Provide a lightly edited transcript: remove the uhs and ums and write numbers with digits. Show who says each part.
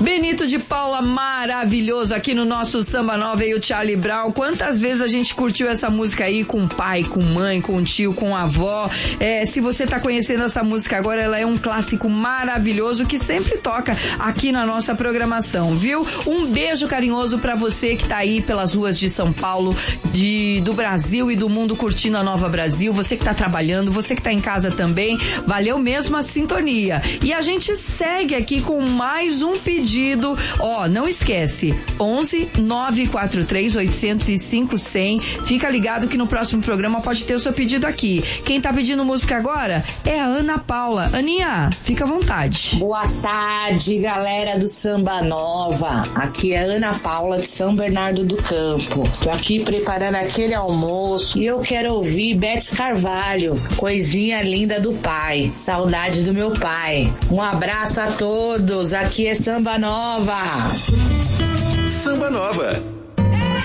Speaker 1: Benito de Paula, maravilhoso aqui no nosso Samba Nova e o Charlie Brown. Quantas vezes a gente curtiu essa música aí com o pai, com mãe, com o tio, com a avó. Se você tá conhecendo essa música agora, ela é um clássico maravilhoso que sempre toca aqui na nossa programação, viu? Um beijo carinhoso pra você que tá aí pelas ruas de São Paulo, do Brasil e do mundo curtindo a Nova Brasil. Você que tá trabalhando, você que tá em casa também. Valeu mesmo a sintonia. E a gente segue aqui com mais um pedido. Não esquece, 11-943-805-100. Fica ligado que no próximo programa pode ter o seu pedido aqui. Quem tá pedindo música agora é a Ana Paula. Aninha, fica à vontade.
Speaker 2: Boa tarde, galera do Samba Nova. Aqui é Ana Paula de São Bernardo do Campo. Tô aqui preparando aquele almoço e eu quero ouvir Beth Carvalho, Coisinha Linda do Pai. Saudade do meu pai. Um abraço a todos. Aqui é Samba Nova.
Speaker 3: Samba Nova.